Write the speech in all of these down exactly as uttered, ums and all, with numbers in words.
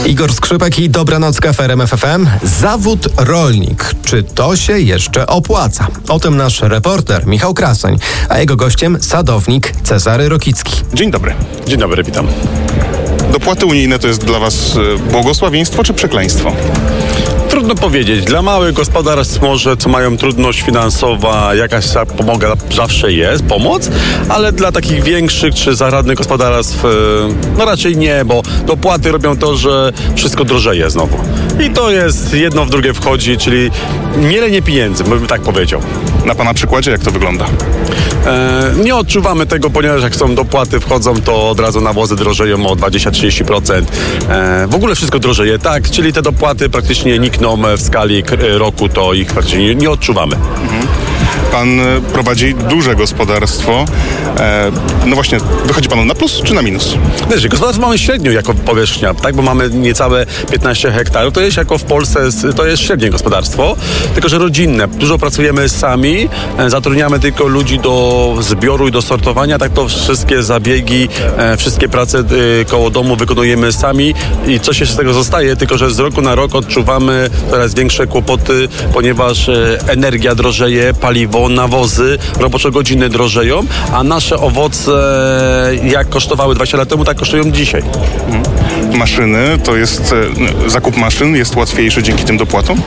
Igor Skrzypek i Dobranocka w R M F F M. Zawód rolnik. Czy to się jeszcze opłaca? O tym nasz reporter Michał Krasoń, a jego gościem sadownik Cezary Rokicki. Dzień dobry. Dzień dobry, witam. Dopłaty unijne to jest dla Was błogosławieństwo czy przekleństwo? Trudno powiedzieć. Dla małych gospodarstw może, co mają trudność finansowa, jakaś pomoga zawsze jest, pomoc, ale dla takich większych czy zaradnych gospodarstw no raczej nie, bo dopłaty robią to, że wszystko drożeje znowu. I to jest jedno w drugie wchodzi, czyli mielenie pieniędzy, bym tak powiedział. Na Pana przykładzie jak to wygląda? E, nie odczuwamy tego, ponieważ jak są dopłaty wchodzą, to od razu nawozy drożeją o dwadzieścia do trzydziestu procent. E, w ogóle wszystko drożeje, tak, czyli te dopłaty praktycznie nikną w skali roku, to ich praktycznie nie, nie odczuwamy. Mhm. Pan prowadzi duże gospodarstwo. E, no właśnie, wychodzi Panu na plus czy na minus? Wiesz, gospodarstwo mamy średnio jako powierzchnia, tak, bo mamy niecałe piętnaście hektarów. To jest jako w Polsce, to jest średnie gospodarstwo, tylko że rodzinne. Dużo pracujemy sami, zatrudniamy tylko ludzi do zbioru i do sortowania, tak to wszystkie zabiegi, wszystkie prace koło domu wykonujemy sami i coś jeszcze z tego zostaje, tylko że z roku na rok odczuwamy coraz większe kłopoty, ponieważ energia drożeje, paliwo, nawozy, robocze godziny drożeją, a nasze owoce jak kosztowały dwadzieścia lat temu, tak kosztują dzisiaj. Maszyny, to jest zakup maszyn jest łatwiejszy dzięki tym dopłatom?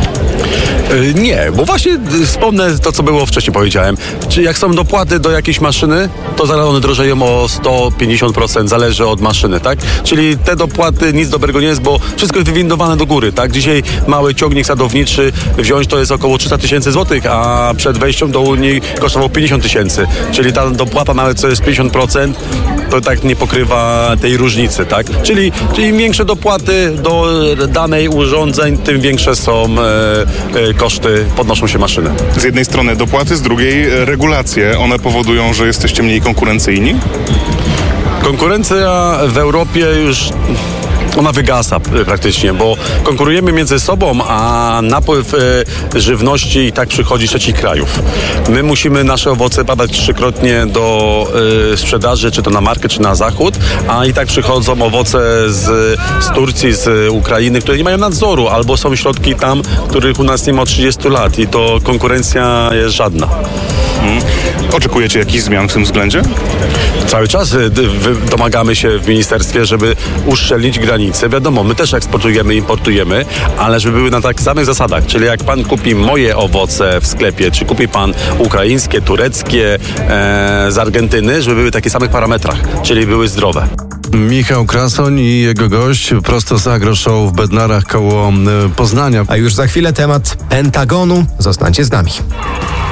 Nie, bo właśnie wspomnę to, co było wcześniej powiedziałem. Czy jak są dopłaty do jakiejś maszyny, to zaraz one drożeją o sto pięćdziesiąt procent, zależy od maszyny, tak? Czyli te dopłaty nic dobrego nie jest, bo wszystko jest wywindowane do góry, tak? Dzisiaj mały ciągnik sadowniczy wziąć to jest około trzysta tysięcy złotych, a przed wejściem do Unii kosztował pięćdziesiąt tysięcy. Czyli ta dopłata nawet co jest pięćdziesiąt procent, to tak nie pokrywa tej różnicy, tak? Czyli, czyli im większe dopłaty do danej urządzeń, tym większe są e, e, koszty, podnoszą się maszyny. Z jednej strony dopłaty, z drugiej regulacje. One powodują, że jesteście mniej konkurencyjni? Konkurencja w Europie już... ona wygasa praktycznie, bo konkurujemy między sobą, a napływ e, żywności i tak przychodzi z trzecich krajów. My musimy nasze owoce badać trzykrotnie do e, sprzedaży, czy to na markę, czy na zachód, a i tak przychodzą owoce z, z Turcji, z Ukrainy, które nie mają nadzoru, albo są środki tam, których u nas nie ma od trzydziestu lat i to konkurencja jest żadna. Hmm. Oczekujecie jakichś zmian w tym względzie? Cały czas domagamy się w ministerstwie, żeby uszczelnić granice. Wiadomo, my też eksportujemy, importujemy, ale żeby były na tak samych zasadach. Czyli jak pan kupi moje owoce w sklepie, czy kupi pan ukraińskie, tureckie, e, z Argentyny, żeby były w takich samych parametrach, czyli były zdrowe. Michał Krasoń i jego gość prosto z Agro Show w Bednarach koło Poznania. A już za chwilę temat Pentagonu. Zostańcie z nami.